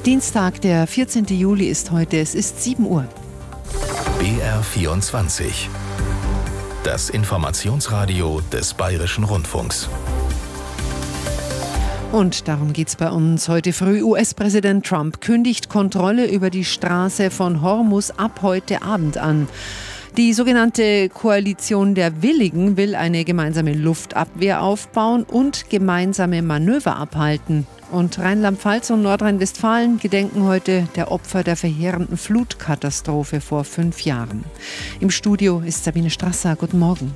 Dienstag, der 14. Juli ist heute. Es ist 7 Uhr. BR24. Das Informationsradio des Bayerischen Rundfunks. Und darum geht's bei uns heute früh. US-Präsident Trump kündigt Kontrolle über die Straße von Hormuz ab heute Abend an. Die sogenannte Koalition der Willigen will eine gemeinsame Luftabwehr aufbauen und gemeinsame Manöver abhalten. Und Rheinland-Pfalz und Nordrhein-Westfalen gedenken heute der Opfer der verheerenden Flutkatastrophe vor 5 Jahren. Im Studio ist Sabine Strasser. Guten Morgen.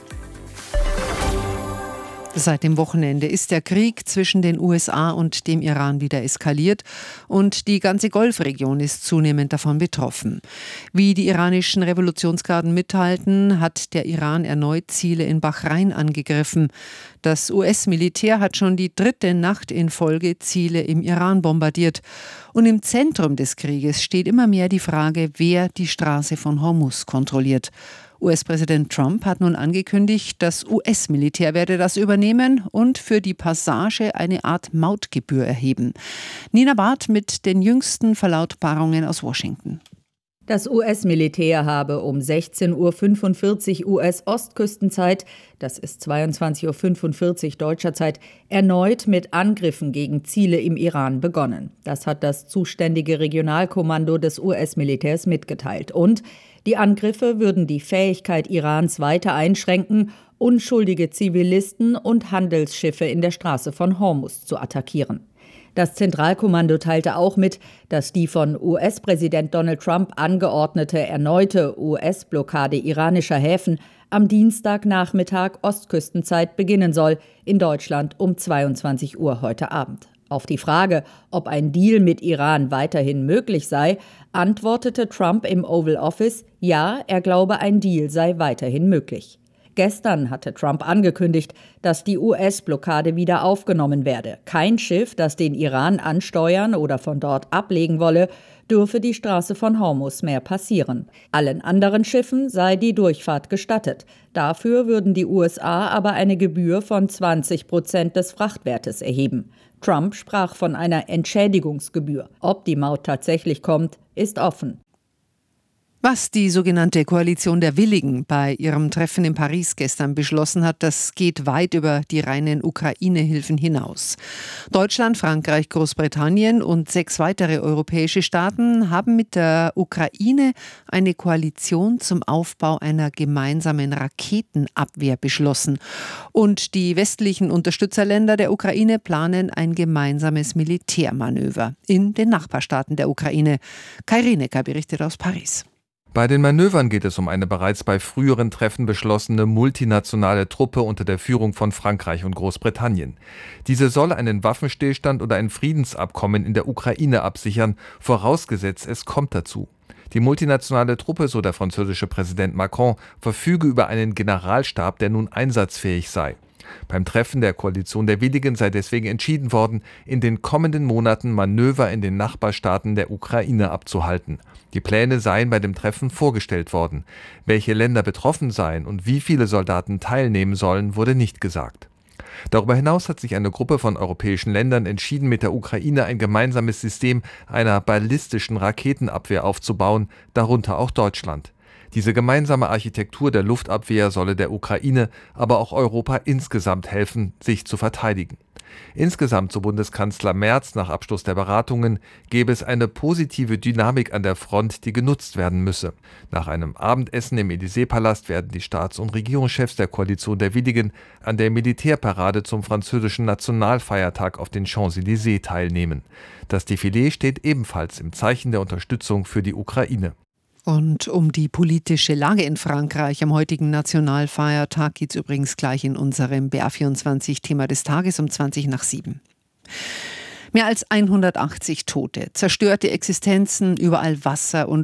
Seit dem Wochenende ist der Krieg zwischen den USA und dem Iran wieder eskaliert und die ganze Golfregion ist zunehmend davon betroffen. Wie die iranischen Revolutionsgarden mitteilten, hat der Iran erneut Ziele in Bahrain angegriffen. Das US-Militär hat schon die 3. Nacht in Folge Ziele im Iran bombardiert. Und im Zentrum des Krieges steht immer mehr die Frage, wer die Straße von Hormuz kontrolliert. US-Präsident Trump hat nun angekündigt, das US-Militär werde das übernehmen und für die Passage eine Art Mautgebühr erheben. Nina Barth mit den jüngsten Verlautbarungen aus Washington. Das US-Militär habe um 16:45 Uhr US-Ostküstenzeit, das ist 22:45 Uhr deutscher Zeit, erneut mit Angriffen gegen Ziele im Iran begonnen. Das hat das zuständige Regionalkommando des US-Militärs mitgeteilt. Und die Angriffe würden die Fähigkeit Irans weiter einschränken, unschuldige Zivilisten und Handelsschiffe in der Straße von Hormuz zu attackieren. Das Zentralkommando teilte auch mit, dass die von US-Präsident Donald Trump angeordnete erneute US-Blockade iranischer Häfen am Dienstagnachmittag Ostküstenzeit beginnen soll, in Deutschland um 22 Uhr heute Abend. Auf die Frage, ob ein Deal mit Iran weiterhin möglich sei, antwortete Trump im Oval Office, ja, er glaube, ein Deal sei weiterhin möglich. Gestern hatte Trump angekündigt, dass die US-Blockade wieder aufgenommen werde. Kein Schiff, das den Iran ansteuern oder von dort ablegen wolle, dürfe die Straße von Hormuz mehr passieren. Allen anderen Schiffen sei die Durchfahrt gestattet. Dafür würden die USA aber eine Gebühr von 20% des Frachtwertes erheben. Trump sprach von einer Entschädigungsgebühr. Ob die Maut tatsächlich kommt, ist offen. Was die sogenannte Koalition der Willigen bei ihrem Treffen in Paris gestern beschlossen hat, das geht weit über die reinen Ukraine-Hilfen hinaus. Deutschland, Frankreich, Großbritannien und 6 weitere europäische Staaten haben mit der Ukraine eine Koalition zum Aufbau einer gemeinsamen Raketenabwehr beschlossen. Und die westlichen Unterstützerländer der Ukraine planen ein gemeinsames Militärmanöver in den Nachbarstaaten der Ukraine. Kai Rinecker berichtet aus Paris. Bei den Manövern geht es um eine bereits bei früheren Treffen beschlossene multinationale Truppe unter der Führung von Frankreich und Großbritannien. Diese soll einen Waffenstillstand oder ein Friedensabkommen in der Ukraine absichern, vorausgesetzt es kommt dazu. Die multinationale Truppe, so der französische Präsident Macron, verfüge über einen Generalstab, der nun einsatzfähig sei. Beim Treffen der Koalition der Willigen sei deswegen entschieden worden, in den kommenden Monaten Manöver in den Nachbarstaaten der Ukraine abzuhalten. Die Pläne seien bei dem Treffen vorgestellt worden. Welche Länder betroffen seien und wie viele Soldaten teilnehmen sollen, wurde nicht gesagt. Darüber hinaus hat sich eine Gruppe von europäischen Ländern entschieden, mit der Ukraine ein gemeinsames System einer ballistischen Raketenabwehr aufzubauen, darunter auch Deutschland. Diese gemeinsame Architektur der Luftabwehr solle der Ukraine, aber auch Europa insgesamt helfen, sich zu verteidigen. Insgesamt, so Bundeskanzler Merz nach Abschluss der Beratungen, gäbe es eine positive Dynamik an der Front, die genutzt werden müsse. Nach einem Abendessen im Élysée-Palast werden die Staats- und Regierungschefs der Koalition der Willigen an der Militärparade zum französischen Nationalfeiertag auf den Champs-Élysées teilnehmen. Das Defilé steht ebenfalls im Zeichen der Unterstützung für die Ukraine. Und um die politische Lage in Frankreich am heutigen Nationalfeiertag geht es übrigens gleich in unserem BR24-Thema des Tages um 7:20. Mehr als 180 Tote, zerstörte Existenzen, überall Wasser und